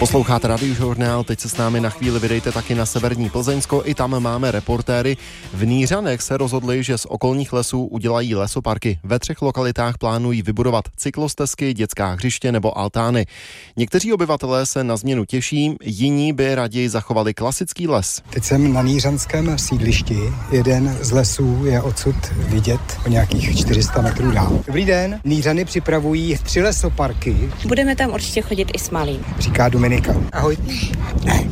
Posloucháte Radiožurnál, teď se s námi na chvíli vydejte taky na severní Plzeňsko, i tam máme reportéry. V Nířanech se rozhodli, že z okolních lesů udělají lesoparky. Ve 3 lokalitách plánují vybudovat cyklostezky, dětská hřiště nebo altány. Někteří obyvatelé se na změnu těší, jiní by raději zachovali klasický les. Teď jsem na nířanském sídlišti, jeden z lesů je odsud vidět o nějakých 400 metrů dál. Dobrý den, Nířany připravují 3 lesoparky. Budeme tam určitě chodit i s malým. Říká Dominika. Ahoj. Ne.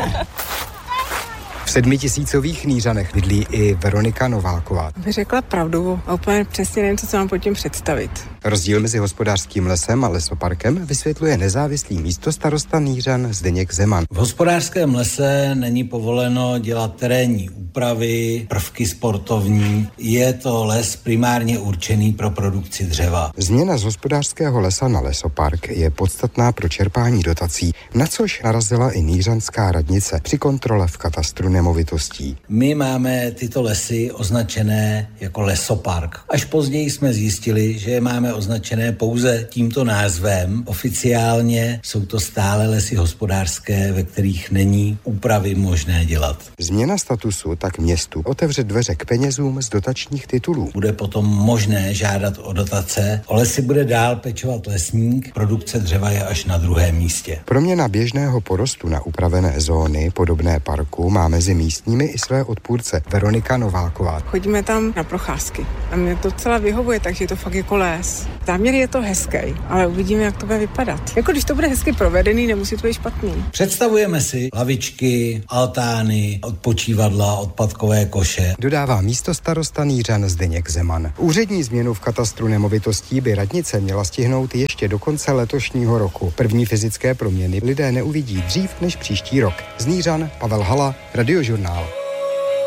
V 7000 Nířanech bydlí i Veronika Nováková. Bych řekla pravdu a úplně přesně nevím, co mám pod tím představit. Rozdíl mezi hospodářským lesem a lesoparkem vysvětluje nezávislý místostarosta Nířan Zdeněk Zeman. V hospodářském lese není povoleno dělat terénní úpravy, prvky sportovní. Je to les primárně určený pro produkci dřeva. Změna z hospodářského lesa na lesopark je podstatná pro čerpání dotací, na což narazila i nířanská radnice při kontrole v katastru nemovitostí. My máme tyto lesy označené jako lesopark. Až později jsme zjistili, že je máme označené pouze tímto názvem. Oficiálně jsou to stále lesy hospodářské, ve kterých není úpravy možné dělat. Změna statusu tak městu otevře dveře k penězům z dotačních titulů. Bude potom možné žádat o dotace. O lesy bude dál pečovat lesník, produkce dřeva je až na 2. místě. Proměna běžného porostu na upravené zóny podobné parku má mezi místními i své odpůrce. Veronika Nováková. Chodíme tam na procházky a mě to celá vyhovuje, takže je to fakt jako les. Záměr je to hezký, ale uvidíme, jak to bude vypadat. Jako když to bude hezky provedený, nemusí to být špatný. Představujeme si lavičky, altány, odpočívadla, odpadkové koše. Dodává místostarosta Nířan Zdeněk Zeman. Úřední změnu v katastru nemovitostí by radnice měla stihnout ještě do konce letošního roku. První fyzické proměny lidé neuvidí dřív než příští rok. Z Nířan Pavel Hala, Radiožurnál.